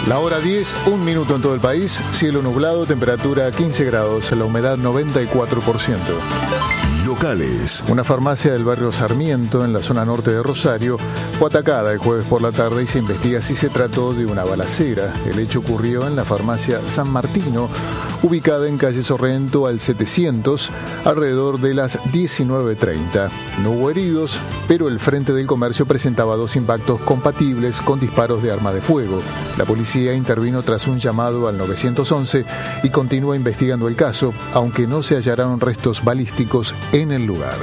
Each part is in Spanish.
La hora 10, 1 minuto en todo el país, cielo nublado, temperatura 15 grados, la humedad 94%. Locales. Una farmacia del barrio Sarmiento, en la zona norte de Rosario, fue atacada el jueves por la tarde y se investiga si se trató de una balacera. El hecho ocurrió en la farmacia San Martino, ubicada en calle Sorrento al 700, alrededor de las 19:30. No hubo heridos, pero el frente del comercio presentaba 2 impactos compatibles con disparos de arma de fuego. La policía intervino tras un llamado al 911 y continúa investigando el caso, aunque no se hallaron restos balísticos en el lugar.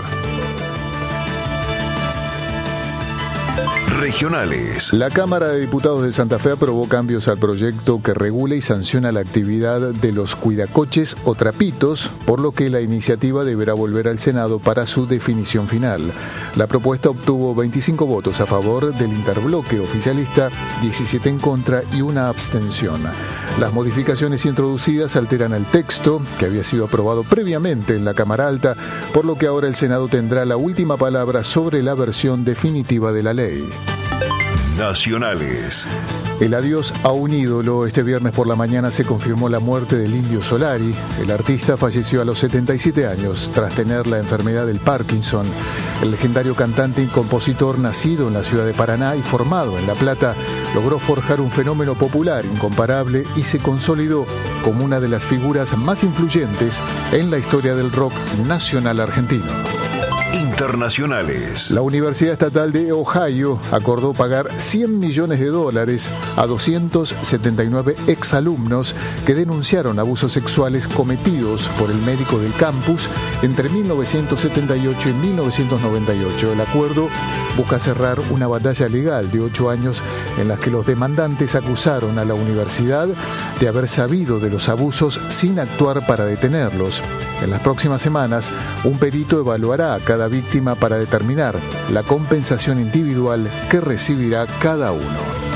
Regionales. La Cámara de Diputados de Santa Fe aprobó cambios al proyecto que regula y sanciona la actividad de los cuidacoches o trapitos, por lo que la iniciativa deberá volver al Senado para su definición final. La propuesta obtuvo 25 votos a favor del interbloque oficialista, 17 en contra y una abstención. Las modificaciones introducidas alteran el texto, que había sido aprobado previamente en la Cámara Alta, por lo que ahora el Senado tendrá la última palabra sobre la versión definitiva de la ley. Nacionales. El adiós a un ídolo. Este viernes por la mañana se confirmó la muerte del Indio Solari. El artista falleció a los 77 años tras tener la enfermedad del Parkinson. El legendario cantante y compositor, nacido en la ciudad de Paraná y formado en La Plata, logró forjar un fenómeno popular incomparable y se consolidó como una de las figuras más influyentes en la historia del rock nacional argentino. Internacionales. La Universidad Estatal de Ohio acordó pagar $100 millones a 279 exalumnos que denunciaron abusos sexuales cometidos por el médico del campus entre 1978 y 1998. El acuerdo busca cerrar una batalla legal de 8 años en la que los demandantes acusaron a la universidad de haber sabido de los abusos sin actuar para detenerlos. En las próximas semanas, un perito evaluará a cada víctima para determinar la compensación individual que recibirá cada uno.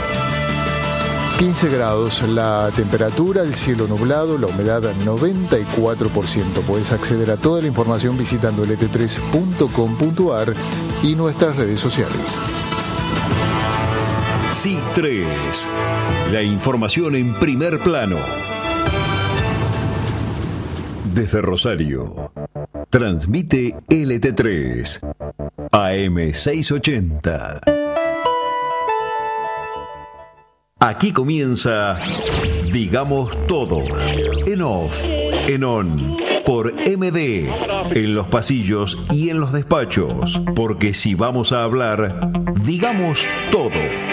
15 grados la temperatura, el cielo nublado, la humedad 94%. Puedes acceder a toda la información visitando lt3.com.ar y nuestras redes sociales. C3. La información en primer plano. Desde Rosario, transmite LT3, AM 680. Aquí comienza Digamos Todo, en off, en on, por MD, en los pasillos y en los despachos, porque si vamos a hablar, digamos todo.